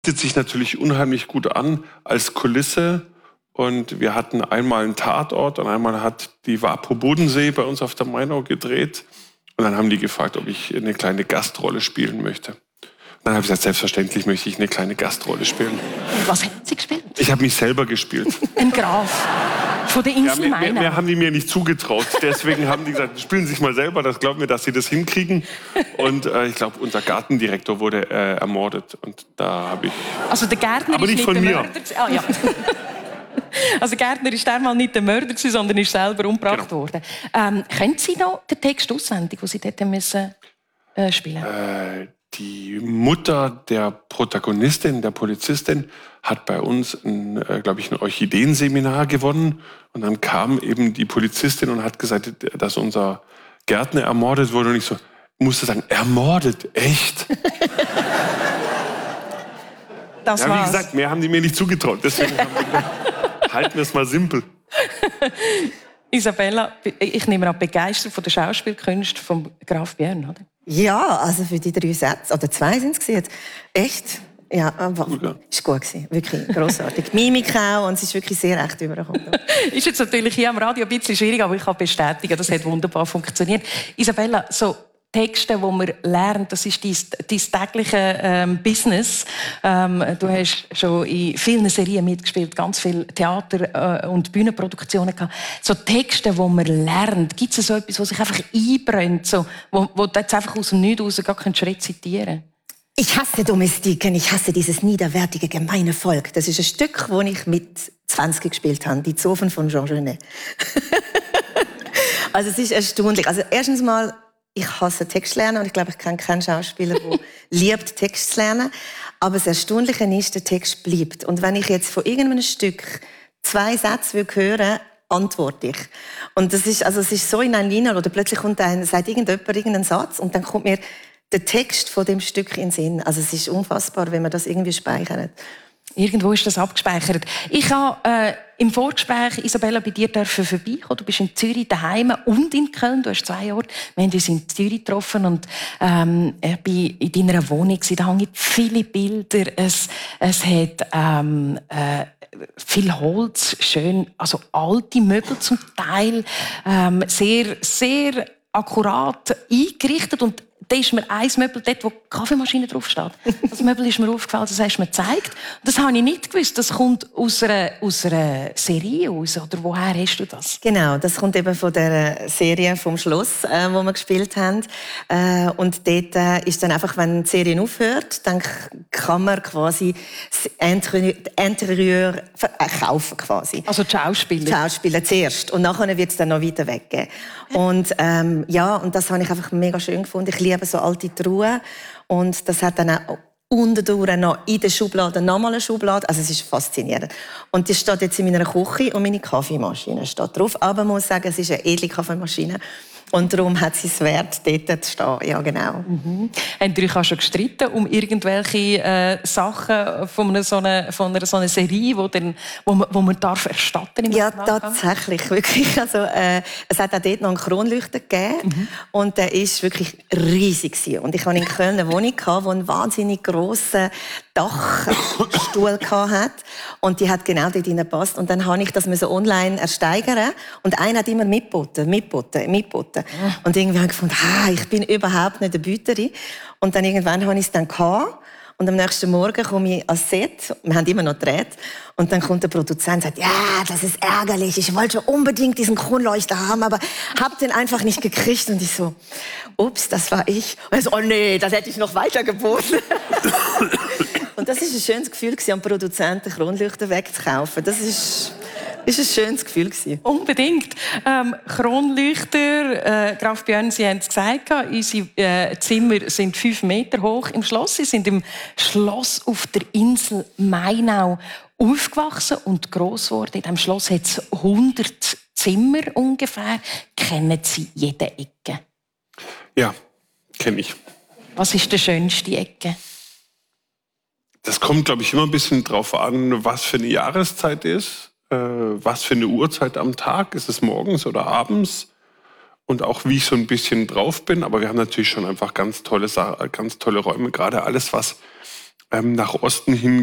bietet sich natürlich unheimlich gut an als Kulisse. Und wir hatten einmal einen Tatort und einmal hat die Wapo Bodensee bei uns auf der Mainau gedreht. Und dann haben die gefragt, ob ich eine kleine Gastrolle spielen möchte. Und dann habe ich gesagt, selbstverständlich möchte ich eine kleine Gastrolle spielen. Was hätten Sie gespielt? Ich habe mich selber gespielt. Ein Graf von der Insel Mainau. Mehr haben die mir nicht zugetraut. Deswegen haben die gesagt, spielen Sie sich mal selber. Das glaubt mir, dass Sie das hinkriegen. Und ich glaube, unser Gartendirektor wurde ermordet. Und da habe ich... Also der Gärtner aber ist nicht von der mir. Mörder. Ah, ja. Also der Gärtner ist einmal nicht der Mörder, sondern ist selber umgebracht worden. Können Sie noch den Text auswendig, den Sie dort müssen, spielen? Die Mutter der Protagonistin, der Polizistin, hat bei uns, glaube ich, ein Orchideenseminar gewonnen. Und dann kam eben die Polizistin und hat gesagt, dass unser Gärtner ermordet wurde. Und ich musste sagen, ermordet? Echt? Das ja, wie war's. gesagt, mehr haben die mir nicht zugetraut. Deswegen halten wir es mal simpel. Isabella, ich nehme an, begeistert von der Schauspielkunst von Graf Björn, oder? Ja, also für die 3 Sätze, oder 2 sind es jetzt. Echt? Ja, ist gut gewesen. Wirklich grossartig. Mimik auch und es ist wirklich sehr echt übergekommen. Ist jetzt natürlich hier am Radio ein bisschen schwierig, aber ich kann bestätigen, das hat wunderbar funktioniert. Isabella, so Texte, die man lernt, das ist dein tägliche Business. Du hast schon in vielen Serien mitgespielt, ganz viele Theater- und Bühnenproduktionen gehabt. So Texte, die man lernt, gibt es so etwas, was sich einfach einbrennt, so, wo du jetzt einfach aus dem Nichts raus gar keinen Schritt zitieren? Ich hasse Domestiken, ich hasse dieses niederwertige, gemeine Volk. Das ist ein Stück, das ich mit 20 gespielt habe, die Zofen von Jean Genet. Also es ist erstaunlich. Also erstens mal, ich hasse Text lernen und ich glaube, ich kenne keinen Schauspieler, der liebt, Text zu lernen. Aber das Erstaunliche ist, der Text bleibt. Und wenn ich jetzt von irgendeinem Stück 2 Sätze höre, antworte ich. Und das ist, also es ist so in ein Linie, oder plötzlich sagt irgendjemand irgendeinen Satz und dann kommt mir der Text von dem Stück in den Sinn. Also es ist unfassbar, wenn man das irgendwie speichert. Irgendwo ist das abgespeichert. Ich habe im Vorgespräch, Isabella, bei dir vorbeikommen. Du bist in Zürich daheim und in Köln. Du hast 2 Orte. Wir haben uns in Zürich getroffen und ich war in deiner Wohnung. Da hängen viele Bilder. Es hat viel Holz, schön, also alte Möbel zum Teil, sehr, sehr akkurat eingerichtet. Und da ist mir ein Möbel dort, wo die Kaffeemaschine draufsteht. Das Möbel ist mir aufgefallen, das hast du mir gezeigt. Und das habe ich nicht gewusst. Das kommt aus einer Serie aus. Oder woher hast du das? Genau, das kommt eben von der Serie vom Schloss, wo wir gespielt haben. Und dort ist dann einfach, wenn die Serie aufhört, dann kann man quasi das Interieur kaufen quasi. Also die Schauspieler? Die Schauspieler zuerst. Und nachher wird es dann noch weiter weggeben. Und ja, und das habe ich einfach mega schön gefunden. Ich liebe so alte Truhen. Und das hat dann auch unterdurch noch in der Schublade nochmal eine Schublade. Also es ist faszinierend. Und die steht jetzt in meiner Küche und meine Kaffeemaschine steht drauf. Aber man muss sagen, es ist eine edle Kaffeemaschine. Und darum hat sie es wert, dort zu stehen. Ja, genau. Habt ihr euch auch schon gestritten um irgendwelche Sachen von so einer Serie, wo man darf erstatten im Ja, tatsächlich. Wirklich. Also, es hat auch dort noch einen Kronleuchter gegeben. Und der war wirklich riesig. Und ich hatte in Köln eine Wohnung, die einen wahnsinnig grossen Dachstuhl hatte. Und die hat genau dort reingepasst. Und dann musste ich das online ersteigern. Und einer hat immer mitgeboten. Und irgendwie habe ich gefunden, ich bin überhaupt nicht eine Büterin. Und dann irgendwann hatte ich es dann gehabt. Und am nächsten Morgen komme ich ans Set. Wir haben immer noch gedreht. Und dann kommt der Produzent und sagt, ja, das ist ärgerlich. Ich wollte unbedingt diesen Kronleuchter haben, aber habe den einfach nicht gekriegt. Und ich so, ups, das war ich. Und er so, oh nee, das hätte ich noch weiter geboten. Und das ist ein schönes Gefühl, am Produzenten Kronleuchter wegzukaufen. Das ist ein schönes Gefühl. Unbedingt. Kronleuchter, Graf Björn, Sie haben es gesagt, unsere Zimmer sind 5 Meter hoch im Schloss. Sie sind im Schloss auf der Insel Mainau aufgewachsen und gross geworden. In diesem Schloss hat es 100 Zimmer ungefähr. Kennen Sie jede Ecke? Ja, kenne ich. Was ist die schönste Ecke? Das kommt, glaube ich, immer ein bisschen drauf an, was für eine Jahreszeit ist. Was für eine Uhrzeit am Tag, ist es morgens oder abends und auch wie ich so ein bisschen drauf bin, aber wir haben natürlich schon einfach ganz tolle Räume, gerade alles, was nach Osten hin